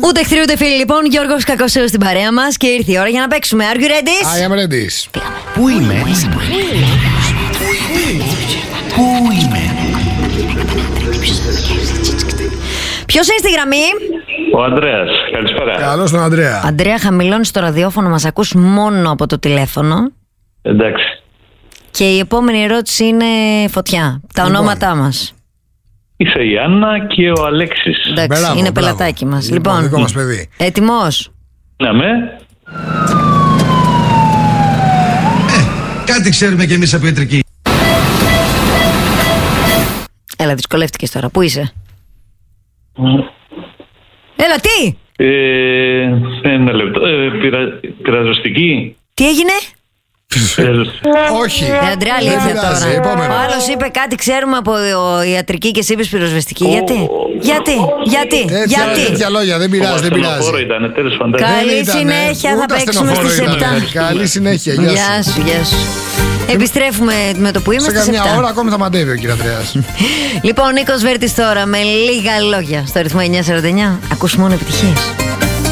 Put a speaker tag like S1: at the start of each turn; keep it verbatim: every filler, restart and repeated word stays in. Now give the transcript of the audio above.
S1: Ούτε εχθροί ούτε φίλοι, λοιπόν. Γιώργος Κακοσέος στην παρέα μας και ήρθε η ώρα για να παίξουμε. Are you ready?
S2: I am ready.
S3: Πού είμαι? Πού είμαι?
S1: Ποιος είναι στη γραμμή?
S4: Ο Ανδρέας, καλησπέρα.
S2: Καλώς τον Ανδρέα.
S1: Αντρέα, χαμηλώνεις το ραδιόφωνο, μας ακούς μόνο από το τηλέφωνο.
S4: Εντάξει.
S1: Και η επόμενη ερώτηση είναι φωτιά. Τα
S2: Λοιπόν.
S1: ονόματά μας.
S4: Είσαι η Άννα και ο Αλέξης.
S1: Εντάξει,
S2: Μπράβο,
S1: είναι
S2: μπράβο.
S1: πελατάκι μας.
S2: Λοιπόν,
S1: Λοιπόν,
S2: δικό μας παιδί.
S1: έτοιμος?
S4: Να με.
S3: Κάτι ξέρουμε κι εμείς από ιατρική.
S1: Έλα, δυσκολεύτηκες τώρα. Πού είσαι? Έλα, τι?
S4: Ε, ένα λεπτό. Ε, πειρα, πειραζοστική.
S1: Τι έγινε?
S2: Όχι.
S1: Ε, Αντρέα, αλήθεια
S2: Δεν πειράζει,
S1: τώρα.
S2: επόμενο.
S1: Ο άλλος είπε κάτι ξέρουμε από ο, ιατρική και εσύ είπες πυροσβεστική. Γιατί? Γιατί? Γιατί?
S2: Τέτοια,
S1: Γιατί?
S2: τέτοια λόγια, δεν πειράζει, δεν πειράζει.
S4: Ασθενοφόρο ήταν, τέλος πάντων.
S1: Κα- Καλή
S2: Δεν ήτανε,
S1: συνέχεια, θα
S2: ούτε
S1: παίξουμε
S2: ασθενοφόρο
S1: στις
S2: ήτανε.
S1: επτά.
S2: Καλή συνέχεια, γεια σου.
S1: Γεια σου, γεια σου. Επιστρέφουμε με το που
S2: Σε
S1: είμαστε στις
S2: καμιά ώρα
S1: επτά.
S2: ακόμη θα μαντεύει ο κύριος Ανδρέας.
S1: Λοιπόν, Νίκος Βέρτης τώρα με λίγα λόγια στο ρυθμό εννιά σαράντα εννιά. Ακούς μόνο επιτυχίες.